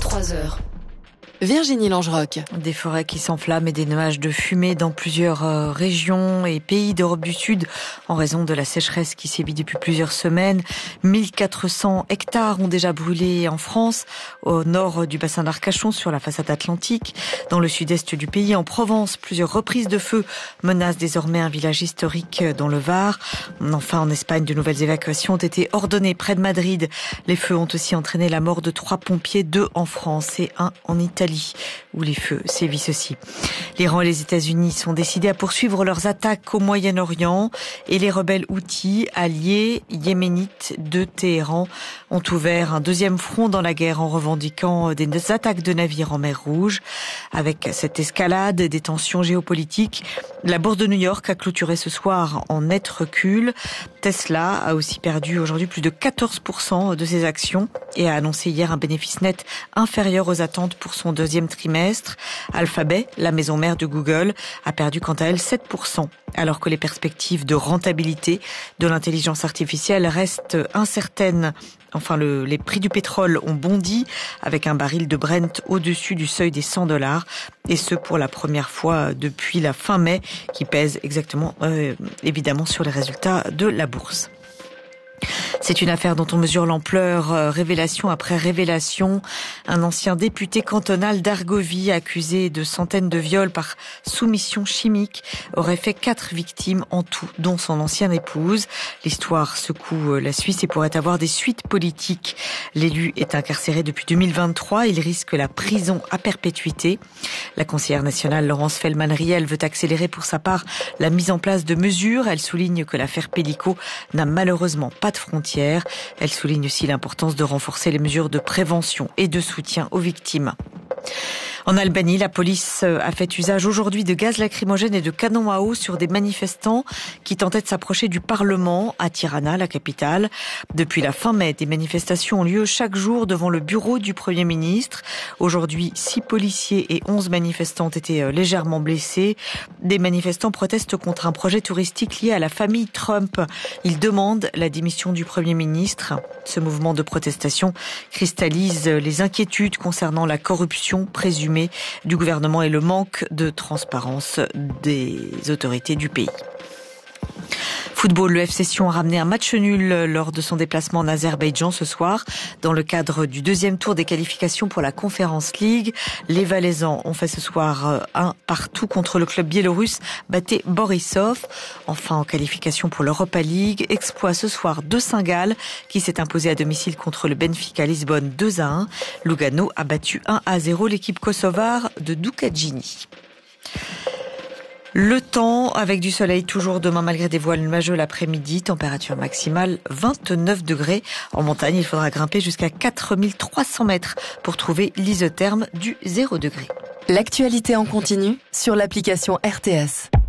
23 heures. Virginie Langeroc. Des forêts qui s'enflamment et des nuages de fumée dans plusieurs régions et pays d'Europe du Sud en raison de la sécheresse qui sévit depuis plusieurs semaines. 1400 hectares ont déjà brûlé en France, au nord du bassin d'Arcachon sur la façade atlantique. Dans le sud-est du pays, en Provence, plusieurs reprises de feu menacent désormais un village historique dans le Var. Enfin, en Espagne, de nouvelles évacuations ont été ordonnées près de Madrid. Les feux ont aussi entraîné la mort de 3 pompiers, 2 en France et 1 en Italie, où les feux sévissent aussi. L'Iran et les États-Unis sont décidés à poursuivre leurs attaques au Moyen-Orient et les rebelles houthis, alliés yéménites de Téhéran, ont ouvert un deuxième front dans la guerre en revendiquant des attaques de navires en mer Rouge. Avec cette escalade des tensions géopolitiques, la bourse de New York a clôturé ce soir en net recul. Tesla a aussi perdu aujourd'hui plus de 14% de ses actions et a annoncé hier un bénéfice net inférieur aux attentes pour son deuxième trimestre. Alphabet, la maison mère de Google, a perdu quant à elle 7%, alors que les perspectives de rentabilité de l'intelligence artificielle restent incertaines. Enfin, les prix du pétrole ont bondi avec un baril de Brent au-dessus du seuil des $100, et ce pour la première fois depuis la fin mai, qui pèse évidemment sur les résultats de la bourse. C'est une affaire dont on mesure l'ampleur, révélation après révélation. Un ancien député cantonal d'Argovie, accusé de centaines de viols par soumission chimique, aurait fait 4 victimes en tout, dont son ancienne épouse. L'histoire secoue la Suisse et pourrait avoir des suites politiques. L'élu est incarcéré depuis 2023. Il risque la prison à perpétuité. La conseillère nationale Laurence Feldman-Riel veut accélérer pour sa part la mise en place de mesures. Elle souligne que l'affaire Pellico n'a malheureusement pas de frontières. Elle souligne aussi l'importance de renforcer les mesures de prévention et de soutien aux victimes. En Albanie, la police a fait usage aujourd'hui de gaz lacrymogène et de canons à eau sur des manifestants qui tentaient de s'approcher du Parlement à Tirana, la capitale. Depuis la fin mai, des manifestations ont lieu chaque jour devant le bureau du Premier ministre. Aujourd'hui, 6 policiers et 11 manifestants ont été légèrement blessés. Des manifestants protestent contre un projet touristique lié à la famille Trump. Ils demandent la démission du Premier ministre. Ce mouvement de protestation cristallise les inquiétudes concernant la corruption présumée du gouvernement et le manque de transparence des autorités du pays. Football, le FC Sion a ramené un match nul lors de son déplacement en Azerbaïdjan ce soir. Dans le cadre du deuxième tour des qualifications pour la Conference League, les Valaisans ont fait ce soir 1-1 contre le club biélorusse Bate Borisov. Enfin, en qualification pour l'Europa League, exploit ce soir de Saint-Gall qui s'est imposé à domicile contre le Benfica Lisbonne 2-1. Lugano a battu 1-0 l'équipe kosovare de Dukadjini. Le temps avec du soleil toujours demain malgré des voiles nuageux l'après-midi, température maximale 29 degrés. En montagne, il faudra grimper jusqu'à 4300 mètres pour trouver l'isotherme du 0 degré. L'actualité en continu sur l'application RTS.